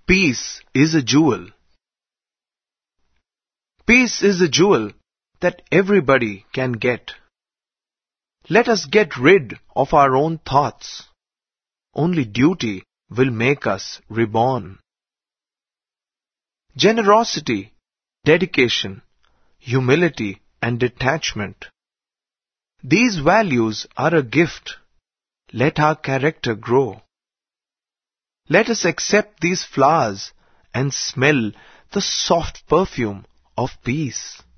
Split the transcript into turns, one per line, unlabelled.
Peace is a jewel. Peace is a jewel that everybody can get. Let us get rid of our own thoughts. Only duty will make us reborn. Generosity, dedication, humility and detachment. These values are a gift. Let our character grow. Let us accept these flowers and smell the soft perfume of peace.